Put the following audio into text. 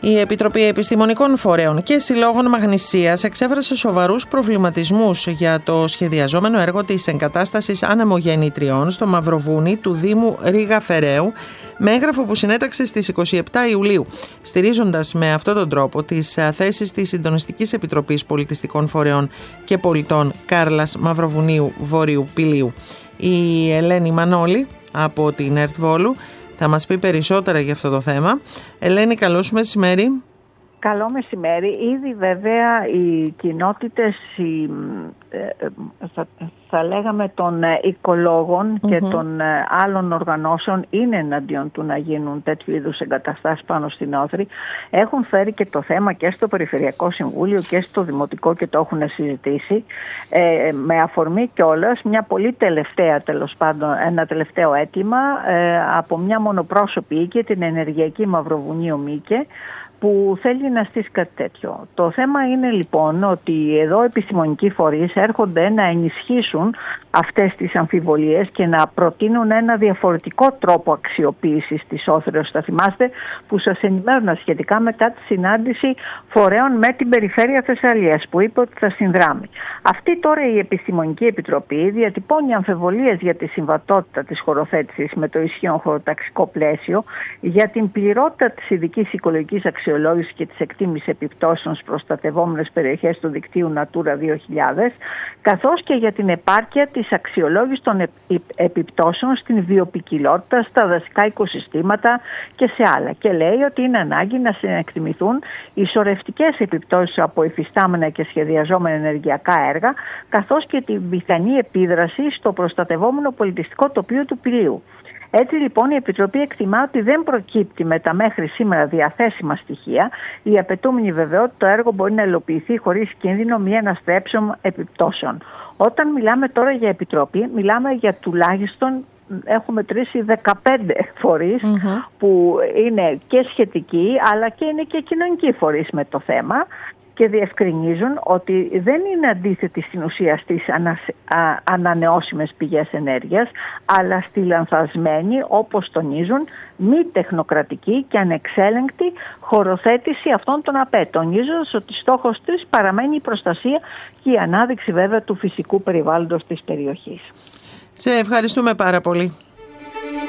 Η Επιτροπή Επιστημονικών Φορέων και Συλλόγων Μαγνησίας εξέφρασε σοβαρούς προβληματισμούς για το σχεδιαζόμενο έργο της εγκατάστασης ανεμογεννητριών στο Μαυροβούνι του Δήμου Ρήγα Φεραίου, με έγγραφο που συνέταξε στις 27 Ιουλίου, στηρίζοντας με αυτόν τον τρόπο τις θέσεις της Συντονιστικής Επιτροπής Πολιτιστικών Φορέων και Πολιτών Κάρλας Μαυροβουνίου Βόρειου Πηλίου. Η Ελένη Μανώλη από την ΕΡΤ Βόλου θα μας πει περισσότερα για αυτό το θέμα. Ελένη, καλώς μεσημέρι. Καλό μεσημέρι. Ήδη βέβαια οι κοινότητες, θα λέγαμε των οικολόγων και των άλλων οργανώσεων είναι εναντίον του να γίνουν τέτοιου είδους εγκαταστάσεις πάνω στην Όθρη. Έχουν φέρει και το θέμα και στο Περιφερειακό Συμβούλιο και στο Δημοτικό και το έχουν συζητήσει. Με αφορμή κιόλας μια πολύ τελευταία, τέλος πάντων, ένα τελευταίο αίτημα από μια μονοπρόσωπη οίκη, την Ενεργειακή Μαυροβουνίου Μίκε, που θέλει να στήσει κάτι τέτοιο. Το θέμα είναι λοιπόν ότι εδώ επιστημονικοί φορείς έρχονται να ενισχύσουν αυτές τις αμφιβολίες και να προτείνουν ένα διαφορετικό τρόπο αξιοποίησης της Όθρεως. Θα θυμάστε που σας ενημέρωνα σχετικά μετά τη συνάντηση φορέων με την Περιφέρεια Θεσσαλίας που είπε ότι θα συνδράμει. Αυτή τώρα η Επιστημονική Επιτροπή διατυπώνει αμφιβολίες για τη συμβατότητα της χωροθέτησης με το ισχύον χωροταξικό πλαίσιο, για την πληρότητα της ειδικής οικολογικής αξιολόγησης και της εκτίμησης επιπτώσεων στις προστατευόμενες περιοχές του δικτύου Natura 2000, καθώς και για την επάρκεια της αξιολόγησης των επιπτώσεων στην βιοποικιλότητα, στα δασικά οικοσυστήματα και σε άλλα. Και λέει ότι είναι ανάγκη να συνεκτιμηθούν οι σωρευτικές επιπτώσεις από υφιστάμενα και σχεδιαζόμενα ενεργειακά έργα, καθώς και την πιθανή επίδραση στο προστατευόμενο πολιτιστικό τοπίο του Πηλίου. Έτσι λοιπόν η Επιτροπή εκτιμά ότι δεν προκύπτει με τα μέχρι σήμερα διαθέσιμα στοιχεία η απαιτούμενη βεβαιότητα το έργο μπορεί να υλοποιηθεί χωρίς κίνδυνο μη αναστρέψεων επιπτώσεων. Όταν μιλάμε τώρα για Επιτροπή, μιλάμε για τουλάχιστον, έχουμε μετρήσει 15 φορείς που είναι και σχετικοί αλλά και είναι και κοινωνικοί φορείς με το θέμα, και διευκρινίζουν ότι δεν είναι αντίθετη στην ουσία στις ανανεώσιμες πηγές ενέργειας, αλλά στη λανθασμένη, όπως τονίζουν, μη τεχνοκρατική και ανεξέλεγκτη χωροθέτηση αυτών των ΑΠΕ, τονίζοντας ότι στόχος της παραμένει η προστασία και η ανάδειξη βέβαια του φυσικού περιβάλλοντος της περιοχής. Σε ευχαριστούμε πάρα πολύ.